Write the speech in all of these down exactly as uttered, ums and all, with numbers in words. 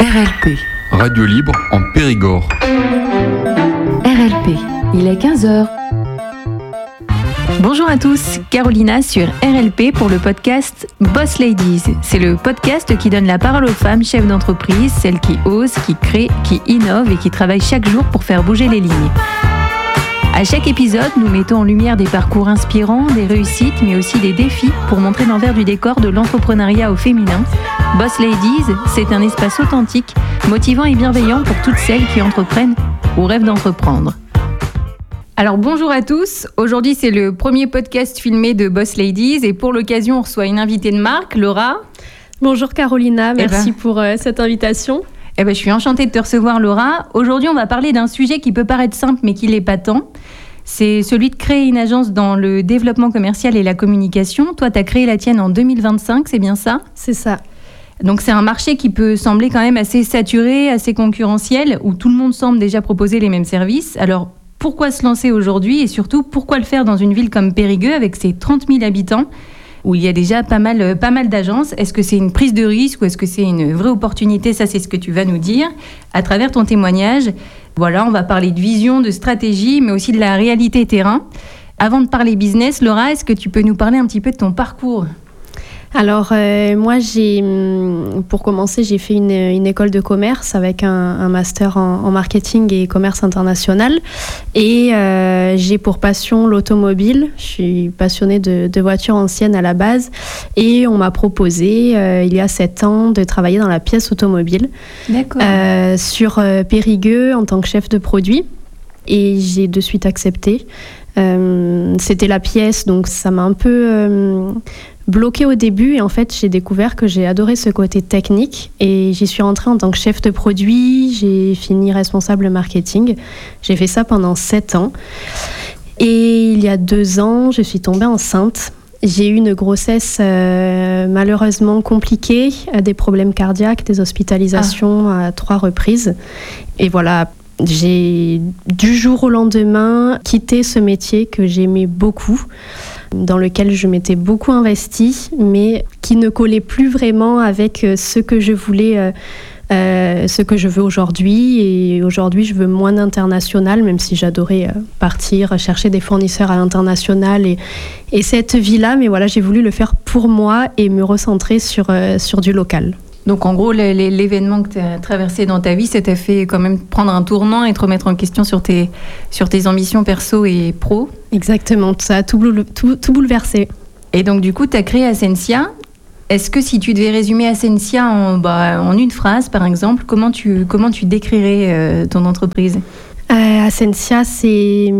R L P. Radio libre en Périgord. R L P, il est quinze heures. Bonjour à tous, Carolina sur R L P pour le podcast Boss Ladies. C'est le podcast qui donne la parole aux femmes chefs d'entreprise, celles qui osent, qui créent, qui innovent et qui travaillent chaque jour pour faire bouger les lignes. À chaque épisode, nous mettons en lumière des parcours inspirants, des réussites, mais aussi des défis pour montrer l'envers du décor de l'entrepreneuriat au féminin. Boss Ladies, c'est un espace authentique, motivant et bienveillant pour toutes celles qui entreprennent ou rêvent d'entreprendre. Alors bonjour à tous, aujourd'hui c'est le premier podcast filmé de Boss Ladies et pour l'occasion on reçoit une invitée de marque, Laura. Bonjour Carolina, merci eh ben, pour euh, cette invitation. Eh ben, je suis enchantée de te recevoir Laura. Aujourd'hui on va parler d'un sujet qui peut paraître simple mais qui l'est pas tant. C'est celui de créer une agence dans le développement commercial et la communication. Toi tu as créé la tienne en deux mille vingt-cinq, c'est bien ça ? C'est ça. Donc c'est un marché qui peut sembler quand même assez saturé, assez concurrentiel, où tout le monde semble déjà proposer les mêmes services. Alors pourquoi se lancer aujourd'hui et surtout pourquoi le faire dans une ville comme Périgueux avec ses trente mille habitants où il y a déjà pas mal, pas mal d'agences? Est-ce que c'est une prise de risque ou est-ce que c'est une vraie opportunité? Ça, c'est ce que tu vas nous dire à travers ton témoignage. Voilà, on va parler de vision, de stratégie, mais aussi de la réalité terrain. Avant de parler business, Laura, est-ce que tu peux nous parler un petit peu de ton parcours ? Alors euh, moi, j'ai, pour commencer, j'ai fait une, une école de commerce avec un, un master en, en marketing et commerce international. Et euh, j'ai pour passion l'automobile. Je suis passionnée de, de voitures anciennes à la base. Et on m'a proposé, euh, il y a sept ans, de travailler dans la pièce automobile. D'accord. Euh, sur euh, Périgueux en tant que chef de produit. Et j'ai de suite accepté. Euh, c'était la pièce, donc ça m'a un peu... Euh, bloquée au début et en fait j'ai découvert que j'ai adoré ce côté technique et j'y suis rentrée en tant que chef de produit, j'ai fini responsable marketing, j'ai fait ça pendant sept ans et il y a deux ans je suis tombée enceinte. J'ai eu une grossesse euh, malheureusement compliquée, des problèmes cardiaques, des hospitalisations ah. à trois reprises et voilà. J'ai du jour au lendemain quitté ce métier que j'aimais beaucoup, dans lequel je m'étais beaucoup investie, mais qui ne collait plus vraiment avec ce que je voulais, euh, euh, ce que je veux aujourd'hui. Et aujourd'hui, je veux moins d'international, même si j'adorais euh, partir, chercher des fournisseurs à l'international et, et cette vie-là. Mais voilà, j'ai voulu le faire pour moi et me recentrer sur, euh, sur du local. Donc en gros, l'événement que tu as traversé dans ta vie, ça t'a fait quand même prendre un tournant et te remettre en question sur tes, sur tes ambitions perso et pro. Exactement, ça a tout, boule, tout, tout bouleversé. Et donc du coup, tu as créé Ascensia. Est-ce que si tu devais résumer Ascensia en, bah, en une phrase, par exemple, comment tu, comment tu décrirais euh, ton entreprise ? euh, Ascensia, c'est...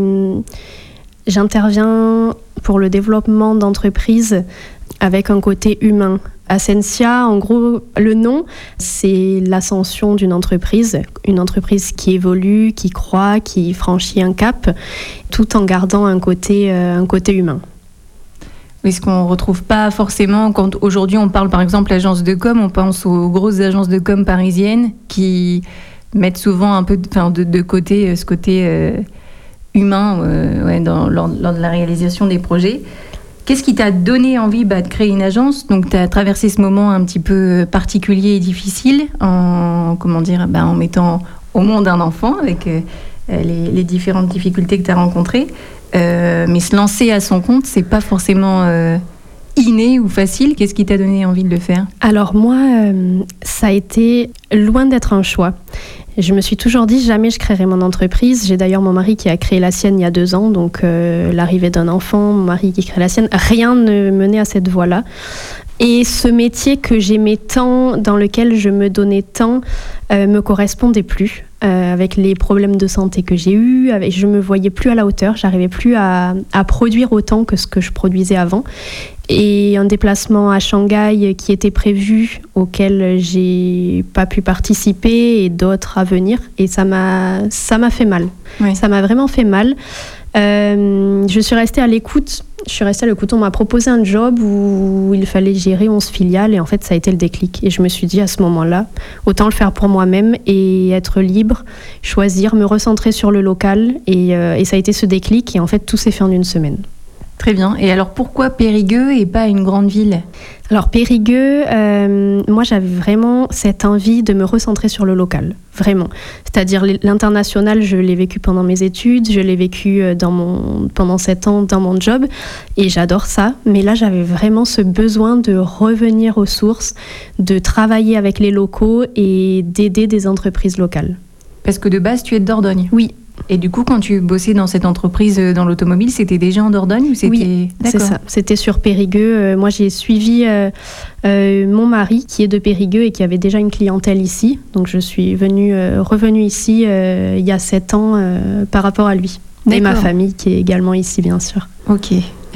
J'interviens pour le développement d'entreprises avec un côté humain. Ascensia, en gros, le nom, c'est l'ascension d'une entreprise, une entreprise qui évolue, qui croît, qui franchit un cap, tout en gardant un côté, euh, un côté humain. Oui, ce qu'on ne retrouve pas forcément quand aujourd'hui on parle par exemple agence de com, on pense aux grosses agences de com parisiennes qui mettent souvent un peu de, enfin, de, de côté ce côté euh, humain euh, ouais, dans, lors, lors de la réalisation des projets. Qu'est-ce qui t'a donné envie bah, de créer une agence ? Donc, tu as traversé ce moment un petit peu particulier et difficile en, comment dire, bah, en mettant au monde un enfant avec euh, les, les différentes difficultés que tu as rencontrées. Euh, mais se lancer à son compte, c'est pas forcément euh, inné ou facile. Qu'est-ce qui t'a donné envie de le faire ? Alors moi, euh, ça a été loin d'être un choix. Je me suis toujours dit jamais je créerai mon entreprise. J'ai d'ailleurs mon mari qui a créé la sienne il y a deux ans, donc euh, l'arrivée d'un enfant, mon mari qui crée la sienne, rien ne menait à cette voie-là. Et ce métier que j'aimais tant, dans lequel je me donnais tant, euh, me correspondait plus. Euh, avec les problèmes de santé que j'ai eus, avec, je me voyais plus à la hauteur, j'arrivais plus à, à produire autant que ce que je produisais avant. Et un déplacement à Shanghai qui était prévu, auquel j'ai pas pu participer, et d'autres à venir, et ça m'a, ça m'a fait mal. Oui. Ça m'a vraiment fait mal. Euh, je suis restée à l'écoute. Je suis restée à l'écoute. On m'a proposé un job où il fallait gérer onze filiales et en fait, ça a été le déclic. Et je me suis dit à ce moment-là, autant le faire pour moi-même et être libre, choisir, me recentrer sur le local. Et, euh, et ça a été ce déclic. Et en fait, tout s'est fait en une semaine. Très bien. Et alors, pourquoi Périgueux et pas une grande ville ? Alors Périgueux, euh, moi j'avais vraiment cette envie de me recentrer sur le local, vraiment. C'est-à-dire l'international, je l'ai vécu pendant mes études, je l'ai vécu dans mon, pendant sept ans dans mon job et j'adore ça. Mais là j'avais vraiment ce besoin de revenir aux sources, de travailler avec les locaux et d'aider des entreprises locales. Parce que de base tu es de Dordogne ? Oui. Et du coup, quand tu bossais dans cette entreprise dans l'automobile, c'était déjà en Dordogne ou c'était... Oui, D'accord. C'est ça. C'était sur Périgueux. Euh, moi, j'ai suivi euh, euh, mon mari qui est de Périgueux et qui avait déjà une clientèle ici. Donc, je suis venue, euh, revenue ici euh, il y a sept ans euh, par rapport à lui. D'accord. Et ma famille qui est également ici, bien sûr. Ok.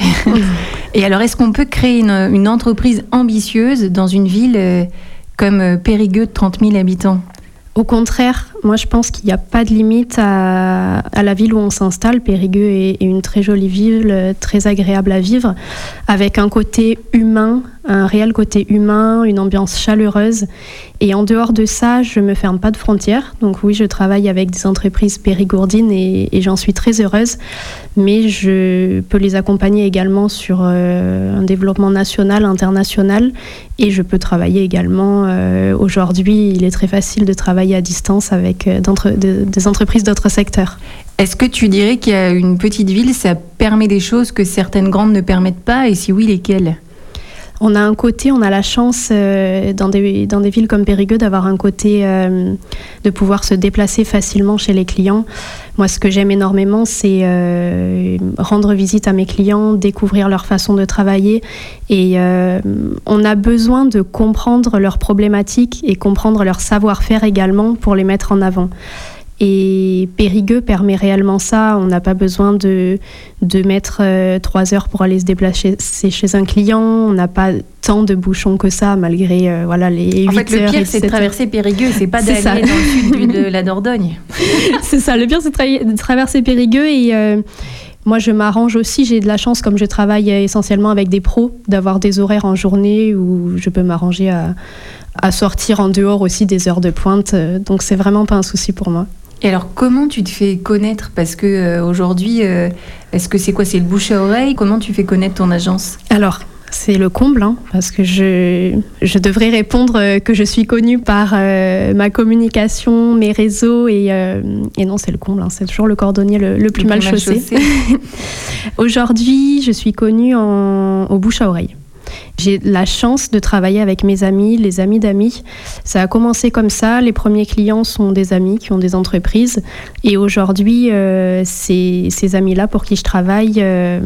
Et alors, est-ce qu'on peut créer une, une entreprise ambitieuse dans une ville euh, comme Périgueux de trente mille habitants ? Au contraire, moi je pense qu'il n'y a pas de limite à, à la ville où on s'installe. Périgueux est, est une très jolie ville, très agréable à vivre, avec un côté humain, un réel côté humain, une ambiance chaleureuse. Et en dehors de ça, je ne me ferme pas de frontières. Donc oui, je travaille avec des entreprises périgourdines et, et j'en suis très heureuse. Mais je peux les accompagner également sur euh, un développement national, international. Et je peux travailler également, euh, aujourd'hui, il est très facile de travailler à distance avec euh, de, des entreprises d'autres secteurs. Est-ce que tu dirais qu'il y a une petite ville, ça permet des choses que certaines grandes ne permettent pas, et si oui, lesquelles ? On a un côté, on a la chance euh, dans, des, dans des villes comme Périgueux d'avoir un côté euh, de pouvoir se déplacer facilement chez les clients. Moi, ce que j'aime énormément, c'est euh, rendre visite à mes clients, découvrir leur façon de travailler. Et euh, on a besoin de comprendre leurs problématiques et comprendre leur savoir-faire également pour les mettre en avant. Et Périgueux permet réellement ça. On n'a pas besoin de, de mettre euh, trois heures pour aller se déplacer chez un client. On n'a pas tant de bouchons que ça, malgré euh, voilà, les huit heures. En fait, le pire, c'est de traverser Périgueux, c'est pas d'aller dans le sud de la Dordogne. C'est ça, le pire, c'est de, tra- de traverser Périgueux. Et euh, moi, je m'arrange aussi. J'ai de la chance, comme je travaille essentiellement avec des pros, d'avoir des horaires en journée où je peux m'arranger à, à sortir en dehors aussi des heures de pointe. Donc, c'est vraiment pas un souci pour moi. Et alors, comment tu te fais connaître ? Parce que euh, aujourd'hui, euh, est-ce que c'est quoi ? C'est le bouche à oreille ? Comment tu fais connaître ton agence ? Alors, c'est le comble, hein, parce que je, je devrais répondre que je suis connue par euh, ma communication, mes réseaux, et, euh, et non, c'est le comble, hein, c'est toujours le cordonnier le, le plus le mal plus chaussé. chaussé. Aujourd'hui, je suis connue en, au bouche à oreille. J'ai la chance de travailler avec mes amis, les amis d'amis. Ça a commencé comme ça. Les premiers clients sont des amis qui ont des entreprises. Et aujourd'hui, euh, ces, ces amis-là pour qui je travaille euh,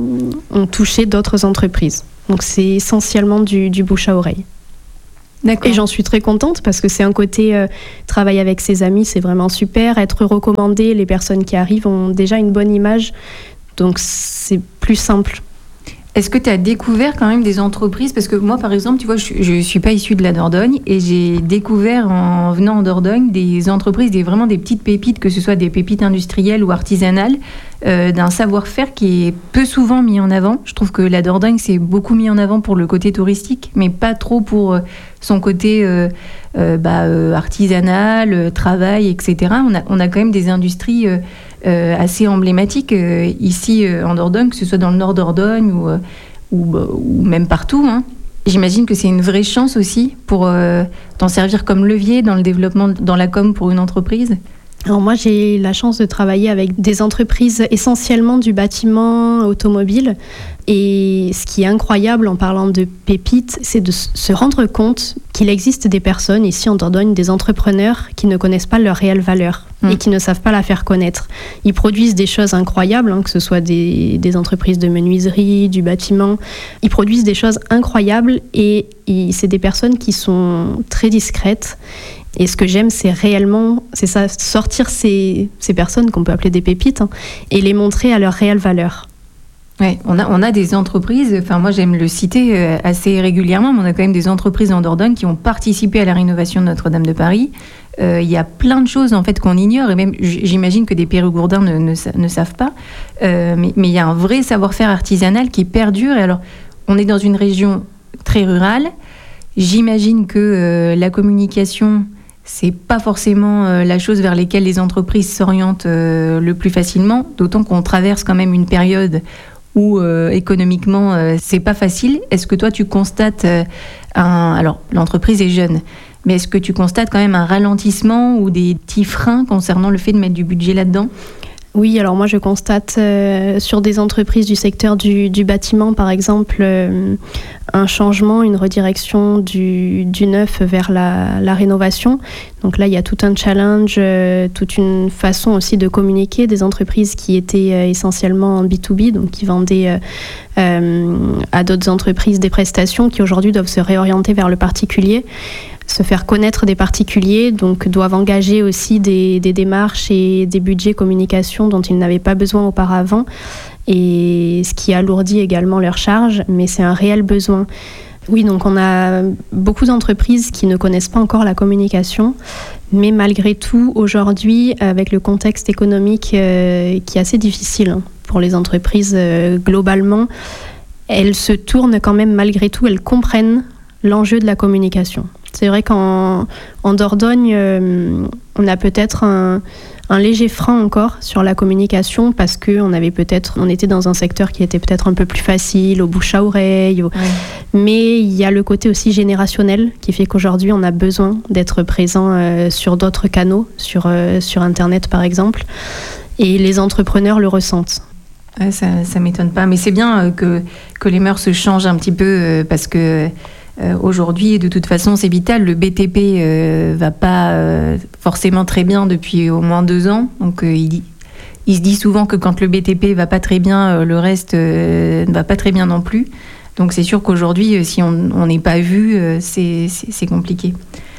ont touché d'autres entreprises. Donc c'est essentiellement du, du bouche à oreille. D'accord. Et j'en suis très contente parce que c'est un côté euh, travailler avec ses amis, c'est vraiment super. Être recommandé, les personnes qui arrivent ont déjà une bonne image. Donc c'est plus simple. Est-ce que tu as découvert quand même des entreprises ? Parce que moi, par exemple, tu vois, je ne suis pas issue de la Dordogne et j'ai découvert en venant en Dordogne des entreprises, des, vraiment des petites pépites, que ce soit des pépites industrielles ou artisanales, euh, d'un savoir-faire qui est peu souvent mis en avant. Je trouve que la Dordogne, c'est beaucoup mis en avant pour le côté touristique, mais pas trop pour euh, son côté euh, euh, bah, euh, artisanal, euh, travail, et cetera. On a, on a quand même des industries... Euh, Euh, assez emblématique euh, ici euh, en Dordogne, que ce soit dans le nord Dordogne ou, euh, ou, ou même partout. Hein. J'imagine que c'est une vraie chance aussi pour euh, t'en servir comme levier dans le développement, dans la com pour une entreprise. Alors moi, j'ai la chance de travailler avec des entreprises essentiellement du bâtiment automobile. Et ce qui est incroyable en parlant de pépites, c'est de se rendre compte qu'il existe des personnes ici en Dordogne, des entrepreneurs qui ne connaissent pas leur réelle valeur mmh. et qui ne savent pas la faire connaître. Ils produisent des choses incroyables, hein, que ce soit des, des entreprises de menuiserie, du bâtiment. Ils produisent des choses incroyables et, et c'est des personnes qui sont très discrètes. Et ce que j'aime, c'est réellement, c'est ça, sortir ces, ces personnes qu'on peut appeler des pépites hein, et les montrer à leur réelle valeur. Ouais, on a, on a des entreprises, enfin moi j'aime le citer euh, assez régulièrement, mais on a quand même des entreprises en Dordogne qui ont participé à la rénovation de Notre-Dame de Paris. Il euh, y a plein de choses en fait qu'on ignore et même j'imagine que des Périgourdins ne, ne, ne savent pas. Euh, mais il y a un vrai savoir-faire artisanal qui perdure. Et alors, on est dans une région très rurale. J'imagine que euh, la communication... c'est pas forcément euh, la chose vers laquelle les entreprises s'orientent euh, le plus facilement, d'autant qu'on traverse quand même une période où euh, économiquement euh, c'est pas facile. Est-ce que toi tu constates euh, un... Alors l'entreprise est jeune, mais est-ce que tu constates quand même un ralentissement ou des petits freins concernant le fait de mettre du budget là-dedans ? Oui, alors moi je constate euh, sur des entreprises du secteur du, du bâtiment par exemple euh, un changement, une redirection du, du neuf vers la, la rénovation. Donc là il y a tout un challenge, euh, toute une façon aussi de communiquer des entreprises qui étaient euh, essentiellement en B deux B, donc qui vendaient euh, euh, à d'autres entreprises des prestations qui aujourd'hui doivent se réorienter vers le particulier, se faire connaître des particuliers, donc doivent engager aussi des, des démarches et des budgets communication dont ils n'avaient pas besoin auparavant, et ce qui alourdit également leurs charges, mais c'est un réel besoin. Oui, donc on a beaucoup d'entreprises qui ne connaissent pas encore la communication, mais malgré tout, aujourd'hui, avec le contexte économique euh, qui est assez difficile hein, pour les entreprises euh, globalement, elles se tournent quand même malgré tout, elles comprennent l'enjeu de la communication. C'est vrai qu'en en Dordogne, euh, on a peut-être un, un léger frein encore sur la communication parce qu'on avait peut-être, on était dans un secteur qui était peut-être un peu plus facile, au bouche à oreille. Au... Ouais. Mais il y a le côté aussi générationnel qui fait qu'aujourd'hui, on a besoin d'être présent euh, sur d'autres canaux, sur, euh, sur Internet par exemple. Et les entrepreneurs le ressentent. Ouais, ça ne m'étonne pas. Mais c'est bien euh, que, que les mœurs se changent un petit peu euh, parce que... Euh, aujourd'hui, de toute façon, c'est vital. Le B T P euh, va pas euh, forcément très bien depuis au moins deux ans. Donc, euh, il, il se dit souvent que quand le B T P va pas très bien, euh, le reste euh, ne va pas très bien non plus. Donc, c'est sûr qu'aujourd'hui, euh, si on n'est pas vu, euh, c'est, c'est, c'est compliqué.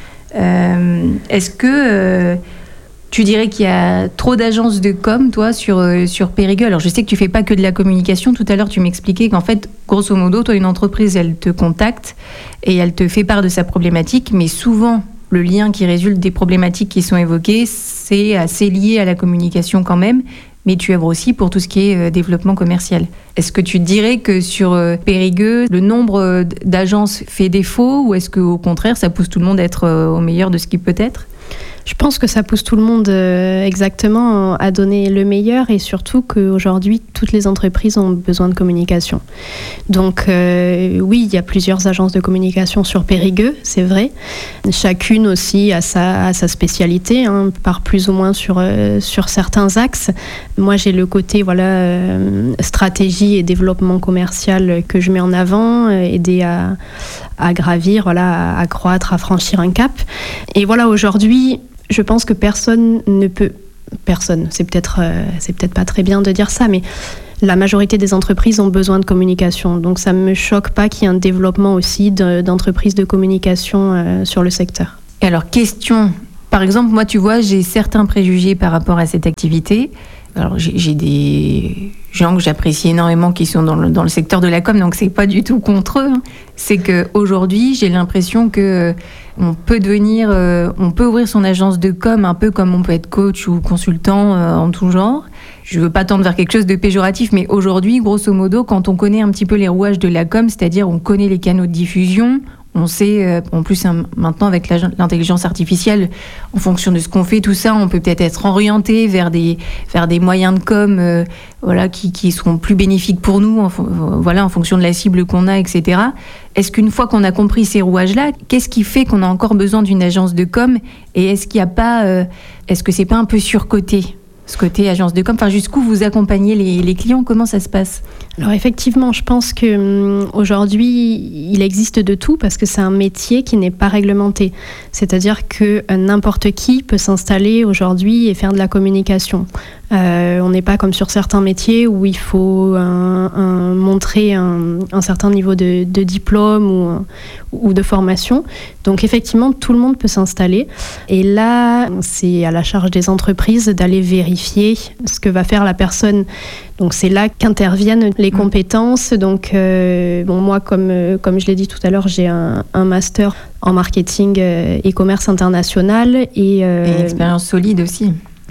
Euh, est-ce que euh, tu dirais qu'il y a trop d'agences de com, toi, sur, euh, sur Périgueux ? Alors, je sais que tu fais pas que de la communication. Tout à l'heure, tu m'expliquais qu'en fait, grosso modo, toi, une entreprise, elle te contacte et elle te fait part de sa problématique. Mais souvent, le lien qui résulte des problématiques qui sont évoquées, c'est assez lié à la communication quand même. Mais tu œuvres aussi pour tout ce qui est euh, développement commercial. Est-ce que tu dirais que sur euh, Périgueux, le nombre d'agences fait défaut ou est-ce qu'au contraire, ça pousse tout le monde à être euh, au meilleur de ce qu'il peut être ? Je pense que ça pousse tout le monde euh, exactement à donner le meilleur et surtout qu'aujourd'hui, toutes les entreprises ont besoin de communication. Donc euh, oui, il y a plusieurs agences de communication sur Périgueux, c'est vrai. Chacune aussi a sa, a sa spécialité, hein, part plus ou moins sur, euh, sur certains axes. Moi, j'ai le côté voilà, euh, stratégie et développement commercial que je mets en avant, euh, aider à, à gravir, voilà, à croître, à franchir un cap. Et voilà, aujourd'hui, je pense que personne ne peut... Personne, c'est peut-être, euh, c'est peut-être pas très bien de dire ça, mais la majorité des entreprises ont besoin de communication. Donc ça ne me choque pas qu'il y ait un développement aussi de, d'entreprises de communication euh, sur le secteur. Et alors, question... Par exemple, moi, tu vois, j'ai certains préjugés par rapport à cette activité. Alors, j'ai, j'ai des gens que j'apprécie énormément qui sont dans le, dans le secteur de la com, donc c'est pas du tout contre eux. Hein. C'est qu'aujourd'hui, j'ai l'impression que on peut devenir, euh, on peut ouvrir son agence de com un peu comme on peut être coach ou consultant euh, en tout genre. Je veux pas tendre vers quelque chose de péjoratif, mais aujourd'hui, grosso modo, quand on connaît un petit peu les rouages de la com, c'est-à-dire on connaît les canaux de diffusion, on sait, euh, en plus hein, maintenant avec la, l'intelligence artificielle, en fonction de ce qu'on fait, tout ça, on peut peut-être être orienté vers des, vers des moyens de com euh, voilà, qui, qui seront plus bénéfiques pour nous, en, voilà, en fonction de la cible qu'on a, et cetera. Est-ce qu'une fois qu'on a compris ces rouages-là, qu'est-ce qui fait qu'on a encore besoin d'une agence de com ? Et est-ce qu'il y a pas, euh, est-ce que c'est pas un peu surcoté ? Ce côté agence de com, enfin jusqu'où vous accompagnez les, les clients, comment ça se passe ? Alors effectivement, je pense que aujourd'hui, il existe de tout parce que c'est un métier qui n'est pas réglementé. C'est-à-dire que n'importe qui peut s'installer aujourd'hui et faire de la communication. Euh, on n'est pas comme sur certains métiers où il faut un, un, montrer un, un certain niveau de, de diplôme ou, ou de formation. Donc effectivement, tout le monde peut s'installer. Et là, c'est à la charge des entreprises d'aller vérifier ce que va faire la personne. Donc c'est là qu'interviennent les compétences. Donc euh, bon, moi, comme, comme je l'ai dit tout à l'heure, j'ai un, un master en marketing euh, et commerce international. Et, euh, et une expérience solide aussi.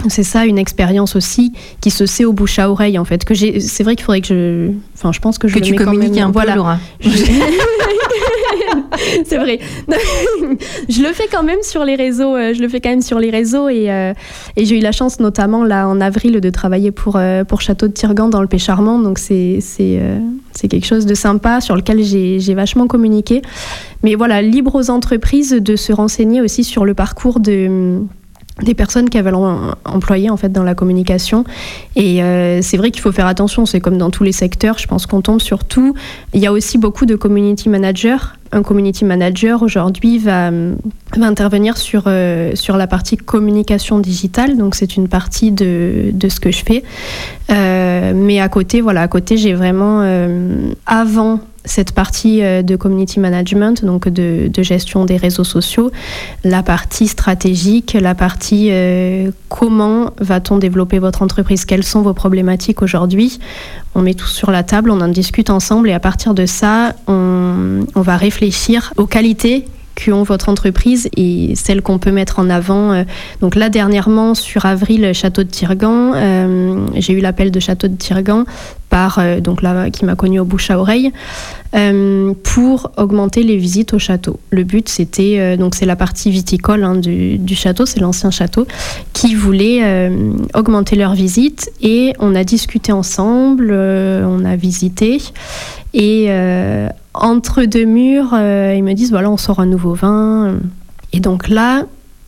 C'est ça, une expérience aussi qui se sait au bouche à oreille en fait. Que j'ai, c'est vrai qu'il faudrait que je, enfin je pense que je que le tu mets quand communiques même, un voilà. peu, Laura. C'est vrai. Je le fais quand même sur les réseaux. Je le fais quand même sur les réseaux et, euh, et j'ai eu la chance notamment là en avril de travailler pour euh, pour Château de Tirgan dans le Pays Charmant. Donc c'est c'est euh, c'est quelque chose de sympa sur lequel j'ai j'ai vachement communiqué. Mais voilà, libre aux entreprises de se renseigner aussi sur le parcours de des personnes qui avaient employé en fait dans la communication et euh, c'est vrai qu'il faut faire attention, c'est comme dans tous les secteurs, je pense qu'on tombe sur tout. Il y a aussi beaucoup de community managers. Un community manager aujourd'hui va, va intervenir sur, euh, sur la partie communication digitale, donc c'est une partie de, de ce que je fais. Euh, mais à côté, voilà, à côté j'ai vraiment euh, avant cette partie de community management, donc de, de gestion des réseaux sociaux, la partie stratégique, la partie euh, comment va-t-on développer votre entreprise, quelles sont vos problématiques aujourd'hui. On met tout sur la table, on en discute ensemble et à partir de ça, on, on va réfléchir aux qualités qu'ont votre entreprise et celles qu'on peut mettre en avant. Donc là, dernièrement, sur avril, Château de Tirgan, euh, j'ai eu l'appel de Château de Tirgan par, euh, donc là, qui m'a connue au bouche à oreille, euh, pour augmenter les visites au château. Le but, c'était, euh, donc c'est la partie viticole hein, du, du château, c'est l'ancien château, qui voulait euh, augmenter leurs visites et on a discuté ensemble, euh, on a visité et euh, entre deux murs, euh, ils me disent voilà, on sort un nouveau vin. Et donc là,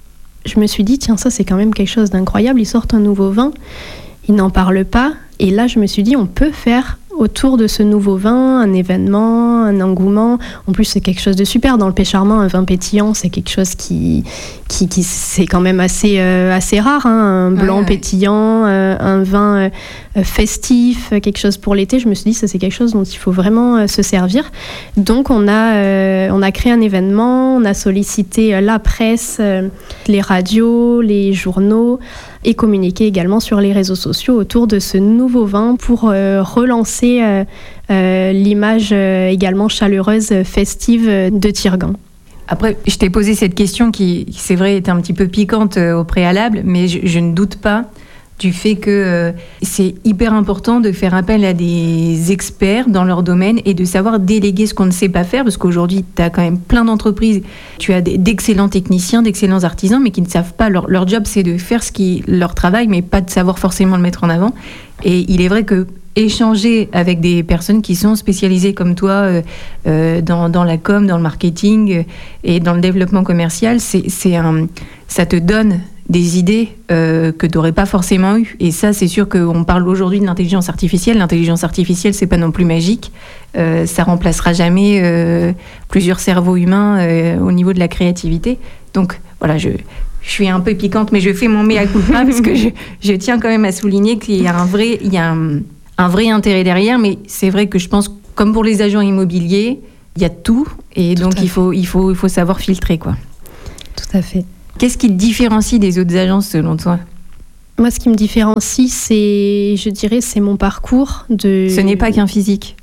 je me suis dit tiens, ça c'est quand même quelque chose d'incroyable. Ils sortent un nouveau vin, ils n'en parlent pas. Et là, je me suis dit on peut faire autour de ce nouveau vin un événement, un engouement. En plus, c'est quelque chose de super. Dans le Pays Charmant, un vin pétillant, c'est quelque chose qui, qui, qui c'est quand même assez, euh, assez rare. Hein. Un blanc ouais, ouais. pétillant, euh, un vin euh, festif, quelque chose pour l'été. Je me suis dit, ça c'est quelque chose dont il faut vraiment euh, se servir. Donc, on a, euh, on a créé un événement, on a sollicité euh, la presse, euh, les radios, les journaux et communiqué également sur les réseaux sociaux autour de ce nouveau vin pour euh, relancer Euh, euh, l'image euh, également chaleureuse, festive de Tirgan. Après, je t'ai posé cette question qui, c'est vrai, était un petit peu piquante euh, au préalable, mais je, je ne doute pas du fait que euh, c'est hyper important de faire appel à des experts dans leur domaine et de savoir déléguer ce qu'on ne sait pas faire, parce qu'aujourd'hui, tu as quand même plein d'entreprises, tu as d'excellents techniciens, d'excellents artisans, mais qui ne savent pas, leur, leur job c'est de faire ce qui leur travail, mais pas de savoir forcément le mettre en avant. Et il est vrai que échanger avec des personnes qui sont spécialisées comme toi euh, euh, dans, dans la com, dans le marketing euh, et dans le développement commercial, c'est, c'est un, ça te donne des idées euh, que tu n'aurais pas forcément eues. Et ça, c'est sûr qu'on parle aujourd'hui de l'intelligence artificielle. L'intelligence artificielle, c'est pas non plus magique. Euh, ça remplacera jamais euh, plusieurs cerveaux humains euh, au niveau de la créativité. Donc, voilà, je... Je suis un peu piquante, mais je fais mon mea culpa parce que je, je tiens quand même à souligner qu'il y a un vrai, il y a un, un vrai intérêt derrière. Mais c'est vrai que je pense, comme pour les agents immobiliers, il y a tout. Et tout donc, il faut, il, faut, il faut savoir filtrer, quoi. Tout à fait. Qu'est-ce qui te différencie des autres agences, selon toi ? Moi, ce qui me différencie, c'est, je dirais, c'est mon parcours de... Ce n'est pas qu'un physique.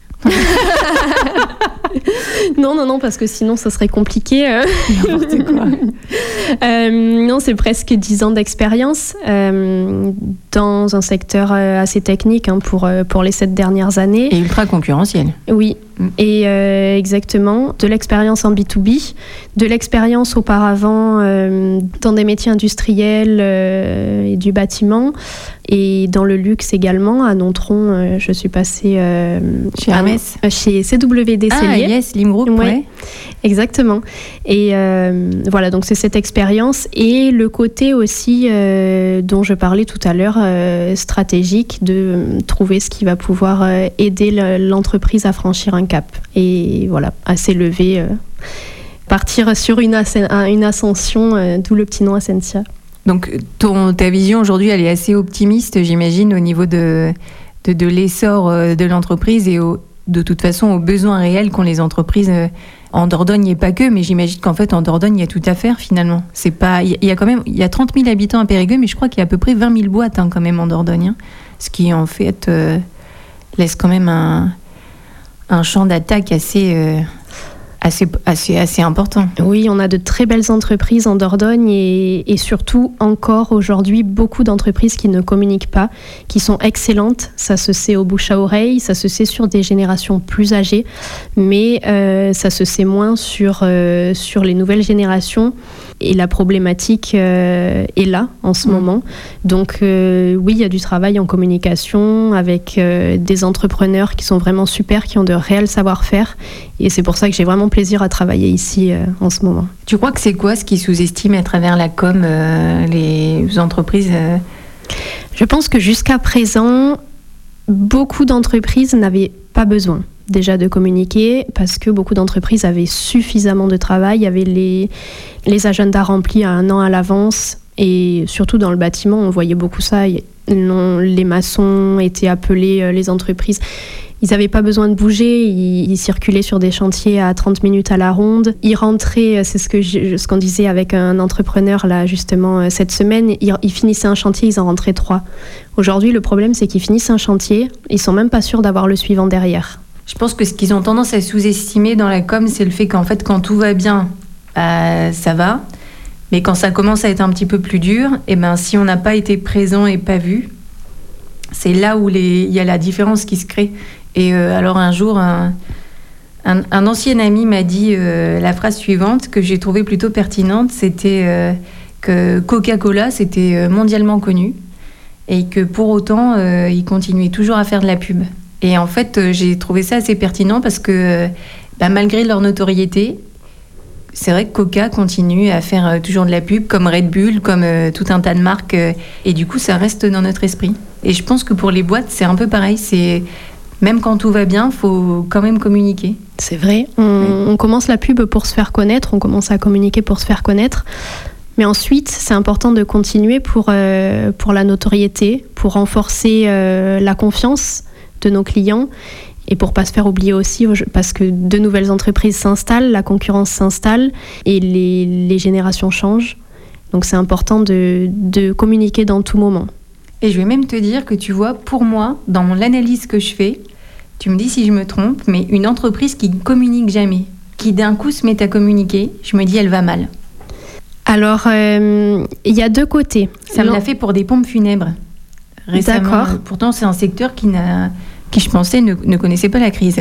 Non, non, non, parce que sinon, ça serait compliqué. N'importe quoi. euh, non, c'est presque dix ans d'expérience euh, dans un secteur assez technique hein, pour, pour les sept dernières années. Et ultra concurrentiel. Oui, mm. et euh, exactement. De l'expérience en B deux B, de l'expérience auparavant euh, dans des métiers industriels euh, et du bâtiment, et dans le luxe également. À Nontron, euh, je suis passée euh, chez Hermès, à, chez C W D Cellier. Ah yes, Lim Group, ouais. ouais. Exactement. Et euh, voilà, donc c'est cette expérience et le côté aussi euh, dont je parlais tout à l'heure, euh, stratégique, de euh, trouver ce qui va pouvoir euh, aider le, l'entreprise à franchir un cap. Et voilà, à s'élever, euh, partir sur une, as- une ascension, euh, d'où le petit nom Ascensia. Donc ton, ta vision aujourd'hui, elle est assez optimiste, j'imagine, au niveau de, de, de l'essor de l'entreprise et au, de toute façon aux besoins réels qu'ont les entreprises en Dordogne et pas que, mais j'imagine qu'en fait en Dordogne il y a tout à faire finalement. C'est pas, il y a quand même, il y a trente mille habitants à Périgueux, mais je crois qu'il y a à peu près vingt mille boîtes hein, quand même en Dordogne, hein, ce qui en fait euh, laisse quand même un, un champ d'attaque assez... Euh, assez, assez, assez important. Oui, on a de très belles entreprises en Dordogne et, et surtout encore aujourd'hui beaucoup d'entreprises qui ne communiquent pas, qui sont excellentes. Ça se sait au bouche à oreille, ça se sait sur des générations plus âgées, mais euh, ça se sait moins sur, euh, sur les nouvelles générations. Et la problématique euh, est là en ce mmh. moment. Donc euh, oui, il y a du travail en communication avec euh, des entrepreneurs qui sont vraiment super, qui ont de réels savoir-faire. Et c'est pour ça que j'ai vraiment plaisir à travailler ici euh, en ce moment. Tu crois que c'est quoi ce qui sous-estime à travers la com euh, les entreprises euh... Je pense que jusqu'à présent, beaucoup d'entreprises n'avaient pas besoin déjà de communiquer parce que beaucoup d'entreprises avaient suffisamment de travail, avaient les, les agendas remplis à un an à l'avance et surtout dans le bâtiment, on voyait beaucoup ça. Non, les maçons étaient appelés, les entreprises, ils n'avaient pas besoin de bouger, ils, ils circulaient sur des chantiers à trente minutes à la ronde. Ils rentraient, c'est ce, que je, ce qu'on disait avec un entrepreneur là justement cette semaine, ils, ils finissaient un chantier, ils en rentraient trois. Aujourd'hui, le problème c'est qu'ils finissent un chantier, ils ne sont même pas sûrs d'avoir le suivant derrière. Je pense que ce qu'ils ont tendance à sous-estimer dans la com, c'est le fait qu'en fait, quand tout va bien, euh, ça va. Mais quand ça commence à être un petit peu plus dur, et ben, si on n'a pas été présent et pas vu, c'est là où il y a la différence qui se crée. Et euh, alors un jour, un, un, un ancien ami m'a dit euh, la phrase suivante que j'ai trouvée plutôt pertinente, c'était euh, que Coca-Cola, c'était mondialement connu et que pour autant, euh, il continuait toujours à faire de la pub. Et en fait, euh, j'ai trouvé ça assez pertinent parce que euh, bah, malgré leur notoriété, c'est vrai que Coca continue à faire euh, toujours de la pub, comme Red Bull, comme euh, tout un tas de marques. Euh, et du coup, ça reste dans notre esprit. Et je pense que pour les boîtes, c'est un peu pareil. C'est, même quand tout va bien, il faut quand même communiquer. C'est vrai. On, oui. on commence la pub pour se faire connaître, on commence à communiquer pour se faire connaître. Mais ensuite, c'est important de continuer pour, euh, pour la notoriété, pour renforcer euh, la confiance de nos clients et pour pas se faire oublier aussi parce que de nouvelles entreprises s'installent, la concurrence s'installe et les, les générations changent. Donc c'est important de, de communiquer dans tout moment. Et je vais même te dire que tu vois, pour moi, dans l'analyse que je fais, tu me dis si je me trompe, mais une entreprise qui ne communique jamais, qui d'un coup se met à communiquer, je me dis elle va mal. Alors, euh, il y a deux côtés. Ça me l'a fait pour des pompes funèbres. Récemment. D'accord. Pourtant, c'est un secteur qui n'a... qui je pensais ne, ne connaissait pas la crise.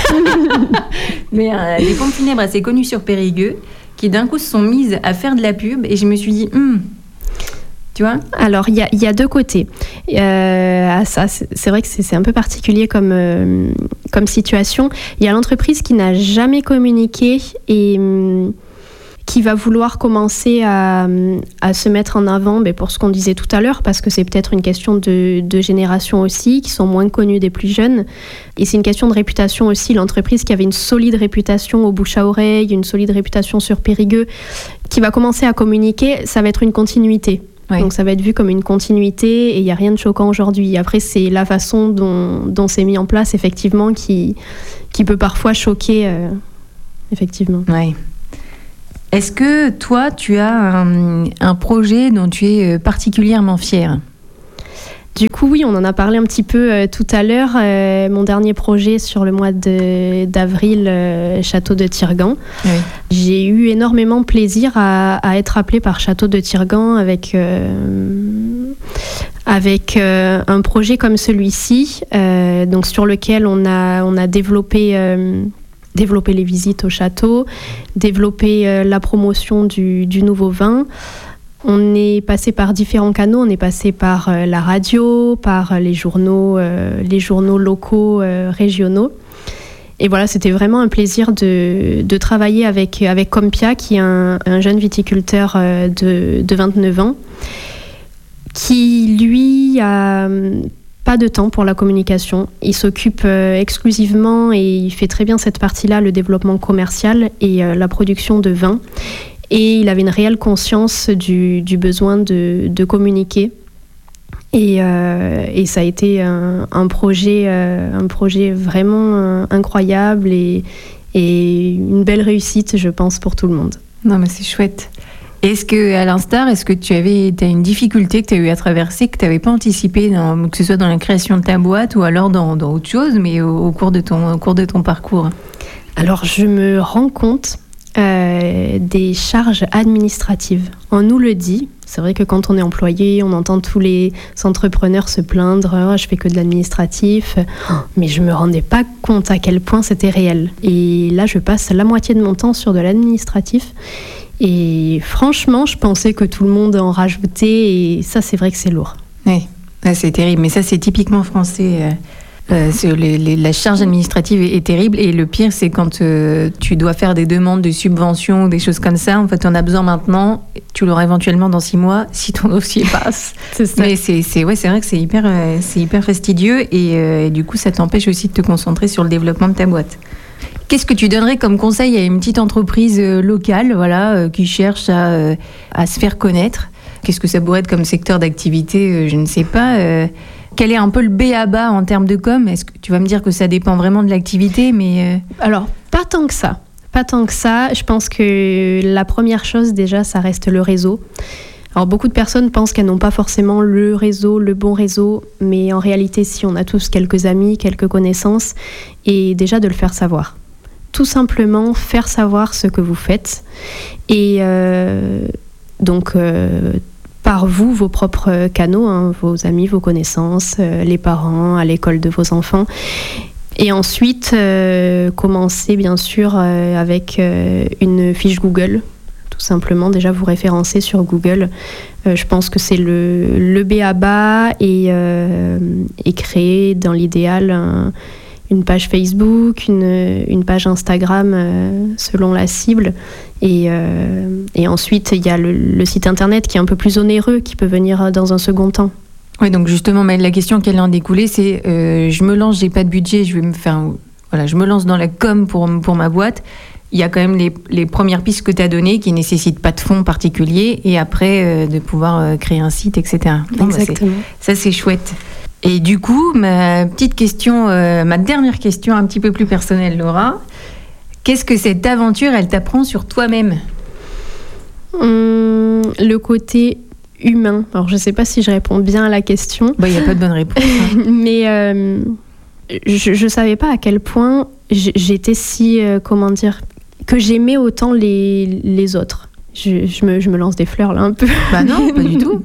Mais euh, des pompes funèbres assez connues sur Périgueux, qui d'un coup se sont mises à faire de la pub, et je me suis dit, hum, tu vois ? Alors, il y, y a deux côtés. Euh, ça, c'est, c'est vrai que c'est, c'est un peu particulier comme, euh, comme situation. Il y a l'entreprise qui n'a jamais communiqué et... Hum, qui va vouloir commencer à, à se mettre en avant mais pour ce qu'on disait tout à l'heure, parce que c'est peut-être une question de, de génération aussi, qui sont moins connues des plus jeunes. Et c'est une question de réputation aussi. L'entreprise qui avait une solide réputation au bouche à oreille, une solide réputation sur Périgueux, qui va commencer à communiquer, ça va être une continuité. Oui. Donc ça va être vu comme une continuité et il n'y a rien de choquant aujourd'hui. Après, c'est la façon dont, dont c'est mis en place, effectivement, qui, qui peut parfois choquer, euh, effectivement. Oui. Est-ce que toi, tu as un, un projet dont tu es particulièrement fière ? Du coup, oui, on en a parlé un petit peu euh, tout à l'heure. Euh, mon dernier projet sur le mois de, d'avril, euh, Château de Tirgan. Oui. J'ai eu énormément plaisir à, à être appelée par Château de Tirgan avec, euh, avec euh, un projet comme celui-ci, euh, donc sur lequel on a, on a développé... Euh, développer les visites au château, développer euh, la promotion du, du nouveau vin. On est passé par différents canaux, on est passé par euh, la radio, par euh, les journaux, euh, les journaux locaux, euh, régionaux. Et voilà, c'était vraiment un plaisir de, de travailler avec, avec Compia, qui est un, un jeune viticulteur euh, de, de vingt-neuf ans, qui lui a... pas de temps pour la communication. Il s'occupe euh, exclusivement et il fait très bien cette partie-là, le développement commercial et euh, la production de vin. Et il avait une réelle conscience du, du besoin de, de communiquer. Et, euh, et ça a été un, un, projet, euh, un projet vraiment euh, incroyable et, et une belle réussite, je pense, pour tout le monde. Non, mais c'est chouette. Est-ce que, à l'instar, est-ce que tu avais, t'as une difficulté que tu as eu à traverser, que tu n'avais pas anticipée, dans, que ce soit dans la création de ta boîte ou alors dans, dans autre chose, mais au, au, cours de ton, au cours de ton parcours ? Alors, je me rends compte euh, des charges administratives. On nous le dit. C'est vrai que quand on est employé, on entend tous les entrepreneurs se plaindre oh, « je fais que de l'administratif », mais je ne me rendais pas compte à quel point c'était réel. Et là, je passe la moitié de mon temps sur de l'administratif. Et franchement, je pensais que tout le monde en rajoutait, et ça, c'est vrai que c'est lourd. Oui, c'est terrible, mais ça, c'est typiquement français. Euh, c'est, les, les, la charge administrative est, est terrible, et le pire, c'est quand euh, tu dois faire des demandes de subventions ou des choses comme ça. En fait, on a besoin maintenant, tu l'auras éventuellement dans six mois si ton dossier passe. C'est ça. Mais c'est, c'est, ouais, c'est vrai que c'est hyper, euh, c'est hyper fastidieux, et, euh, et du coup, ça t'empêche aussi de te concentrer sur le développement de ta boîte. Qu'est-ce que tu donnerais comme conseil à une petite entreprise euh, locale, voilà, euh, qui cherche à, euh, à se faire connaître ? Qu'est-ce que ça pourrait être comme secteur d'activité ? euh, Je ne sais pas. Euh, Quel est un peu le b a ba en termes de com ? Est-ce que tu vas me dire que ça dépend vraiment de l'activité, mais... Euh... Alors, pas tant que ça. Pas tant que ça. Je pense que la première chose, déjà, ça reste le réseau. Alors, beaucoup de personnes pensent qu'elles n'ont pas forcément le réseau, le bon réseau, mais en réalité, si on a tous quelques amis, quelques connaissances, et déjà de le faire savoir. Tout simplement, faire savoir ce que vous faites. Et euh, donc... Euh, par vous, vos propres canaux, hein, vos amis, vos connaissances, euh, les parents, à l'école de vos enfants. Et ensuite, euh, commencer bien sûr euh, avec euh, une fiche Google. Tout simplement, déjà vous référencer sur Google. Euh, je pense que c'est le, le b a ba et, euh, et créer dans l'idéal un, une page Facebook, une, une page Instagram euh, selon la cible. Et, euh, et ensuite, il y a le, le site internet qui est un peu plus onéreux, qui peut venir dans un second temps. Oui, donc justement, mais la question qu'elle en découlait, c'est euh, je me lance, j'ai pas de budget, je vais me faire, voilà, je me lance dans la com pour, pour ma boîte. Il y a quand même les, les premières pistes que tu as données qui ne nécessitent pas de fonds particuliers, et après euh, de pouvoir euh, créer un site, et cetera. Bon, Exactement. Bah, c'est, ça, c'est chouette. Et du coup, ma petite question, euh, ma dernière question un petit peu plus personnelle, Laura. Qu'est-ce que cette aventure, elle t'apprend sur toi-même ? Hum, Le côté humain. Alors, je ne sais pas si je réponds bien à la question. Bah, il n'y a pas de bonne réponse. Hein. Mais euh, je ne savais pas à quel point j'étais si, euh, comment dire, que j'aimais autant les, les autres. Je, je, me, je me lance des fleurs là un peu. Bah non, pas du tout.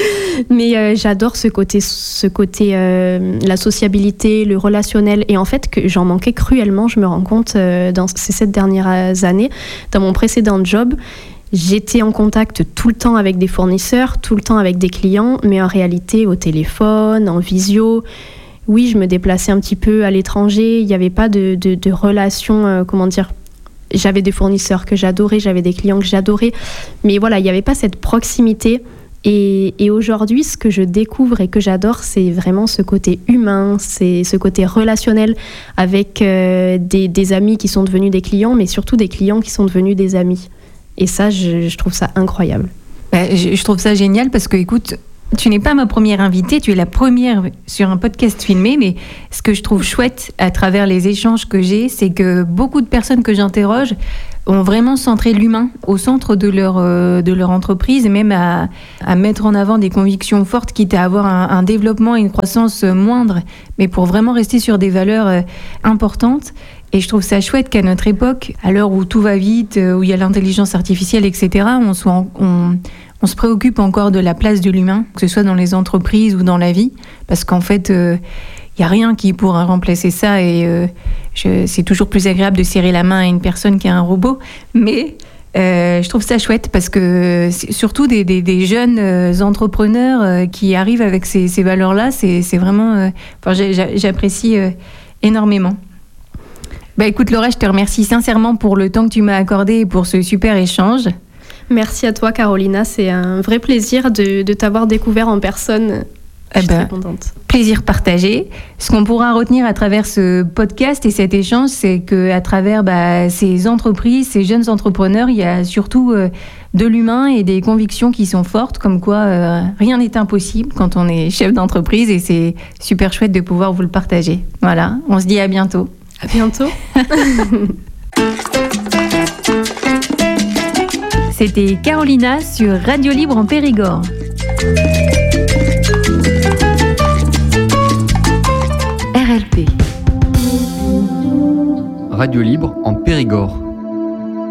Mais euh, j'adore ce côté, ce côté euh, la sociabilité, le relationnel. Et en fait, que j'en manquais cruellement, je me rends compte euh, dans ces sept dernières années. Dans mon précédent job, j'étais en contact tout le temps avec des fournisseurs, tout le temps avec des clients, mais en réalité, au téléphone, en visio. Oui, je me déplaçais un petit peu à l'étranger. Il n'y avait pas de, de, de relation, euh, comment dire... J'avais des fournisseurs que j'adorais, j'avais des clients que j'adorais. Mais voilà, il n'y avait pas cette proximité. Et, et aujourd'hui, ce que je découvre et que j'adore, c'est vraiment ce côté humain, c'est ce côté relationnel avec euh, des, des amis qui sont devenus des clients, mais surtout des clients qui sont devenus des amis. Et ça, je, je trouve ça incroyable. Bah, je, je trouve ça génial parce que, écoute, tu n'es pas ma première invitée, tu es la première sur un podcast filmé, mais ce que je trouve chouette à travers les échanges que j'ai, c'est que beaucoup de personnes que j'interroge ont vraiment centré l'humain au centre de leur, euh, de leur entreprise, et même à, à mettre en avant des convictions fortes, quitte à avoir un, un développement et une croissance moindre, mais pour vraiment rester sur des valeurs euh, importantes. Et je trouve ça chouette qu'à notre époque, à l'heure où tout va vite, où il y a l'intelligence artificielle, et cetera, on, soit en, on, on se préoccupe encore de la place de l'humain, que ce soit dans les entreprises ou dans la vie, parce qu'en fait... Euh, il n'y a rien qui pourra remplacer ça, et euh, je, c'est toujours plus agréable de serrer la main à une personne qu'à un robot. Mais euh, je trouve ça chouette parce que c'est surtout des, des, des jeunes euh, entrepreneurs euh, qui arrivent avec ces, ces valeurs-là, c'est, c'est vraiment... Euh, enfin, j'ai, j'apprécie euh, énormément. Bah, écoute Laura, je te remercie sincèrement pour le temps que tu m'as accordé et pour ce super échange. Merci à toi Carolina, c'est un vrai plaisir de, de t'avoir découvert en personne. Je suis eh ben, très contente. Plaisir partagé. Ce qu'on pourra retenir à travers ce podcast et cet échange, c'est qu'à travers bah, ces entreprises, ces jeunes entrepreneurs, il y a surtout euh, de l'humain et des convictions qui sont fortes, comme quoi euh, rien n'est impossible quand on est chef d'entreprise, et c'est super chouette de pouvoir vous le partager. Voilà, on se dit à bientôt. À bientôt. C'était Carolina sur Radio Libre en Périgord. R L P. Radio Libre en Périgord.